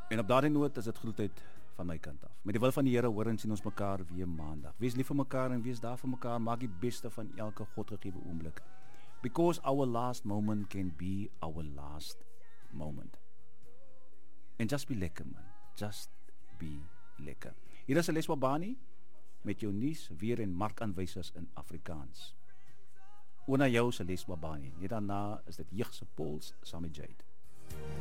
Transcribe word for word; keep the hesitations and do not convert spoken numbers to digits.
En op daardie noot is dit groetheid van my kant af. Met die wil van die Here hoor en sien ons mekaar weer maandag. Wees lief vir mekaar en wees daar vir mekaar. Maak die beste van elke godgegewe oomblik. Because our last moment can be our last moment. En just be lekker man. Just be lekker. Hier is Celeste Wabani met jou nuus, weer en markaanwysers in Afrikaans. Oor na jou Celeste Wabani. Net daarna is dit Jeugse Pols saam met Jade.